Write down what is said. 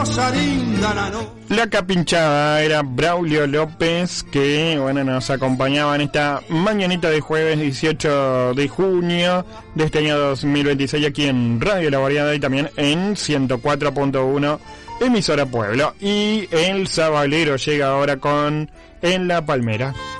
La capinchada era Braulio López, que bueno, nos acompañaba en esta mañanita de jueves 18 de junio de este año 2026 aquí en Radio La Variedad y también en 104.1 emisora Pueblo. Y el Sabalero llega ahora con En la Palmera.